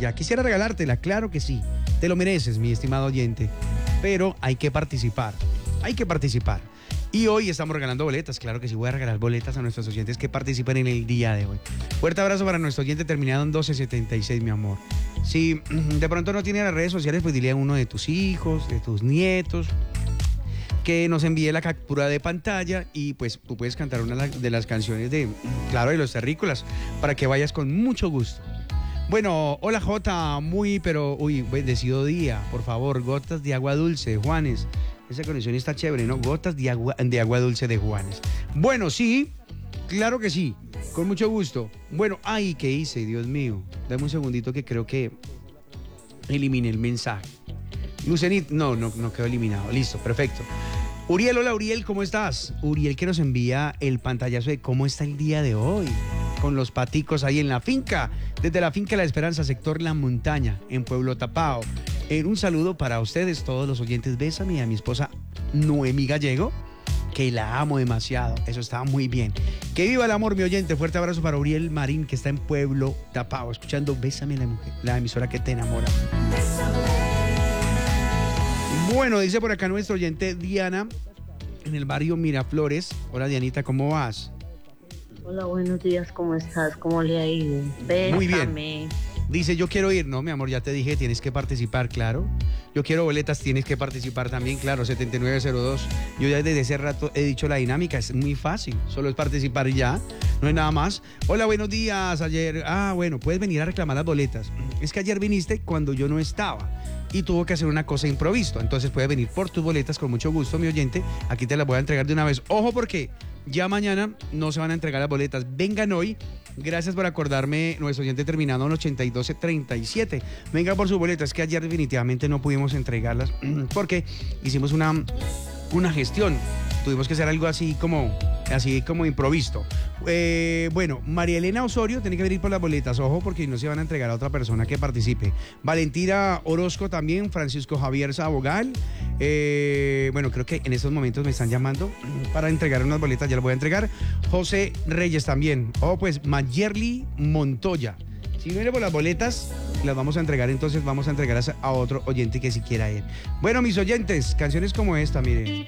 ya. Quisiera regalártela, claro que sí. Te lo mereces, mi estimado oyente. Pero hay que participar. Hay que participar. Y hoy estamos regalando boletas, claro que sí, voy a regalar boletas a nuestros oyentes que participen en el día de hoy. Fuerte abrazo para nuestro oyente terminado en 1276, mi amor. Si de pronto no tiene las redes sociales, pues dile a uno de tus hijos, de tus nietos, que nos envíe la captura de pantalla y pues tú puedes cantar una de las canciones de los Terrícolas para que vayas con mucho gusto. Bueno, hola Jota, bendecido día, por favor, gotas de agua dulce, Juanes. Esa conexión está chévere, ¿no? Gotas de agua dulce de Juanes. Bueno, sí, claro que sí, con mucho gusto. Bueno, ay, ¿qué hice? Dios mío. Dame un segundito que creo que eliminé el mensaje. Lucenit, no quedó eliminado. Listo, perfecto. Uriel, hola Uriel, ¿cómo estás? Uriel que nos envía el pantallazo de cómo está el día de hoy. Con los paticos ahí en la finca, desde la finca La Esperanza, sector La Montaña, en Pueblo Tapao. Un saludo para ustedes, todos los oyentes. Bésame a mi esposa Noemí Gallego, que la amo demasiado. Eso está muy bien. Que viva el amor, mi oyente. Fuerte abrazo para Uriel Marín, que está en Pueblo Tapao, escuchando Bésame la mujer, la emisora que te enamora. Bueno, dice por acá nuestro oyente Diana, en el barrio Miraflores. Hola Dianita, ¿cómo vas? Hola, buenos días, ¿cómo estás? ¿Cómo le ha ido? Bésame. Muy bien. Dice, yo quiero ir. No, mi amor, ya te dije, tienes que participar, claro. Yo quiero boletas, tienes que participar también, claro, 7902. Yo ya desde ese rato he dicho la dinámica, es muy fácil, solo es participar y ya, no hay nada más. Hola, buenos días, ayer. Bueno, puedes venir a reclamar las boletas. Es que ayer viniste cuando yo no estaba y tuvo que hacer una cosa improviso, entonces puedes venir por tus boletas con mucho gusto, mi oyente. Aquí te las voy a entregar de una vez. Ojo, porque ya mañana no se van a entregar las boletas. Vengan hoy. Gracias por acordarme, nuestro oyente terminado en 8237. Venga por sus boletas, es que ayer definitivamente no pudimos entregarlas porque hicimos una gestión. Tuvimos que hacer algo así como improvisto. Bueno, María Elena Osorio tiene que venir por las boletas, ojo, porque no se van a entregar a otra persona que participe. Valentina Orozco también, Francisco Javier Sabogal. Bueno, creo que en estos momentos me están llamando para entregar unas boletas, ya las voy a entregar. José Reyes también. Pues Mayerly Montoya. Si viene por las boletas, las vamos a entregar, entonces vamos a entregar a otro oyente que si quiera ir. Bueno, mis oyentes, canciones como esta, miren.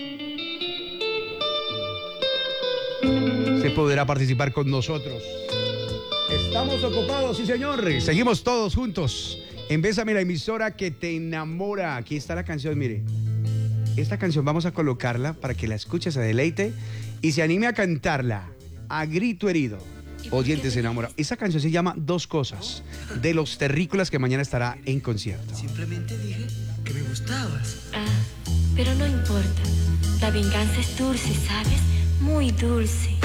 Se podrá participar con nosotros. Estamos ocupados, sí señor. Seguimos todos juntos en Bésame, la emisora que te enamora. Aquí está la canción, mire. Esta canción vamos a colocarla para que la escuche, se deleite y se anime a cantarla a grito herido. Oyentes enamorados. Esa canción se llama Dos Cosas, de los Terrícolas, que mañana estará en concierto. Simplemente dije que me gustabas. Pero no importa. La venganza es dulce, ¿sabes? Muy dulce.